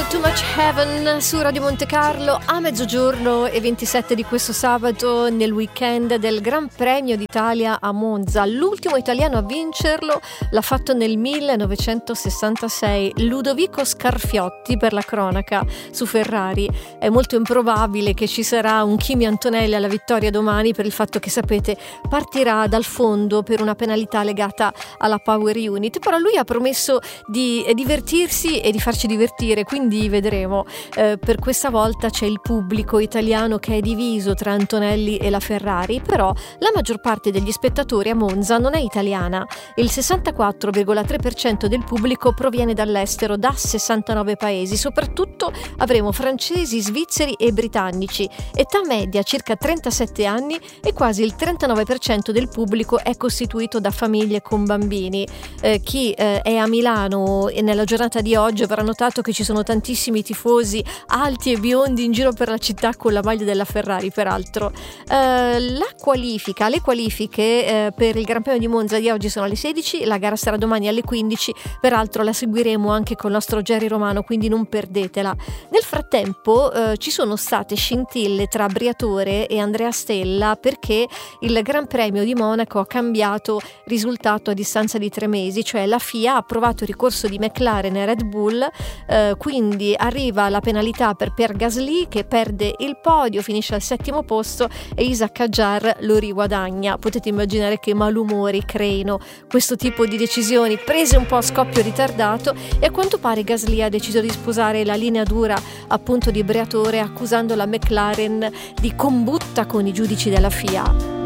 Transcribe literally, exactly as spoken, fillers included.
Too Much Heaven su Radio Monte Carlo a mezzogiorno e ventisette di questo sabato, nel weekend del Gran Premio d'Italia a Monza. L'ultimo italiano a vincerlo l'ha fatto nel millenovecentosessantasei, Ludovico Scarfiotti, per la cronaca, su Ferrari. È molto improbabile che ci sarà un Kimi Antonelli alla vittoria domani, per il fatto che, sapete, partirà dal fondo per una penalità legata alla Power Unit, però lui ha promesso di divertirsi e di farci divertire, quindi vedremo. Eh, per questa volta c'è il pubblico italiano che è diviso tra Antonelli e la Ferrari, però la maggior parte degli spettatori a Monza non è italiana. Il sessantaquattro virgola tre per cento del pubblico proviene dall'estero, da sessantanove paesi. Soprattutto avremo francesi, svizzeri e britannici. Età media circa trentasette anni e quasi il trentanove per cento del pubblico è costituito da famiglie con bambini. Eh, chi eh, è a Milano e nella giornata di oggi avrà notato che ci sono tantissimi tifosi alti e biondi in giro per la città con la maglia della Ferrari, peraltro. Eh, la qualifica, le qualifiche eh, per il Gran Premio di Monza di oggi sono alle sedici, la gara sarà domani alle quindici, peraltro la seguiremo anche con il nostro Jerry Romano, quindi non perdetela. Nel frattempo eh, ci sono state scintille tra Briatore e Andrea Stella, perché il Gran Premio di Monaco ha cambiato risultato a distanza di tre mesi, cioè la F I A ha approvato il ricorso di McLaren e Red Bull, eh, quindi arriva la penalità per Pierre Gasly, che perde il podio, finisce al settimo posto, e Isack Hadjar lo riguadagna. Potete immaginare che malumori creino questo tipo di decisioni prese un po' a scoppio ritardato, e a quanto pare Gasly ha deciso di sposare la linea dura appunto di Briatore, accusando la McLaren di combutta con i giudici della F I A.